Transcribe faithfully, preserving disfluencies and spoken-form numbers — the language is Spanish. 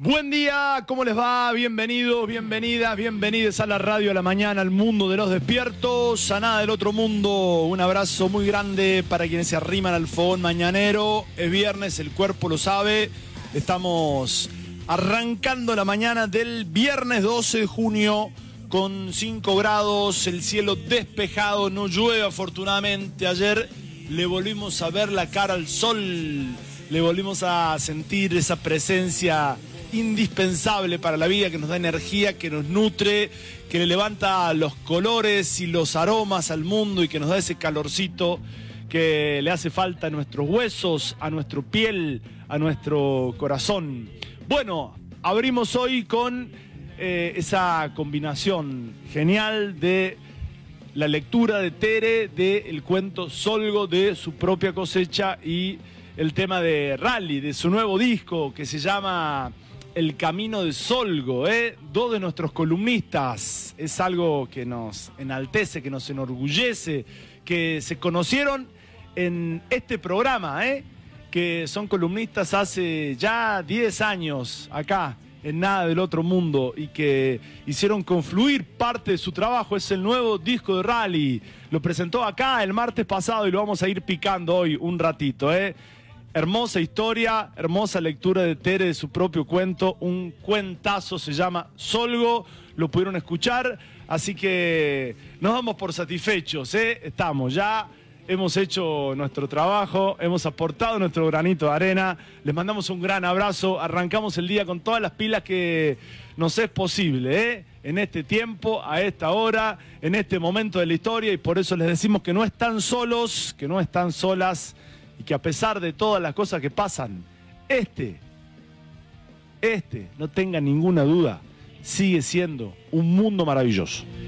Buen día, ¿cómo les va? Bienvenidos, bienvenidas, bienvenidos a la radio a la mañana, al mundo de los despiertos, a nada del otro mundo. Un abrazo muy grande para quienes se arriman al fogón mañanero. Es viernes, el cuerpo lo sabe. Estamos arrancando la mañana del viernes doce de junio con cinco grados, el cielo despejado, no llueve afortunadamente. Ayer le volvimos a ver la cara al sol, le volvimos a sentir esa presencia indispensable para la vida, que nos da energía, que nos nutre, que le levanta los colores y los aromas al mundo y que nos da ese calorcito que le hace falta a nuestros huesos, a nuestra piel, a nuestro corazón. Bueno, abrimos hoy con eh, esa combinación genial de la lectura de Tere del cuento Solgo, de su propia cosecha, y el tema de Rally, de su nuevo disco que se llama El Camino de Solgo, ¿eh? Dos de nuestros columnistas. Es algo que nos enaltece, que nos enorgullece, que se conocieron en este programa, ¿eh? Que son columnistas hace ya diez años acá, en Nada del Otro Mundo, y que hicieron confluir parte de su trabajo. Es el nuevo disco de Rally. Lo presentó acá el martes pasado y lo vamos a ir picando hoy un ratito, ¿eh? Hermosa historia, hermosa lectura de Tere de su propio cuento, un cuentazo, se llama Solgo, lo pudieron escuchar, así que nos damos por satisfechos, ¿eh? Estamos, ya hemos hecho nuestro trabajo, hemos aportado nuestro granito de arena, les mandamos un gran abrazo, arrancamos el día con todas las pilas que nos es posible, ¿eh? En este tiempo, a esta hora, en este momento de la historia, y por eso les decimos que no están solos, que no están solas, y que a pesar de todas las cosas que pasan, este, este, no tengan ninguna duda, sigue siendo un mundo maravilloso.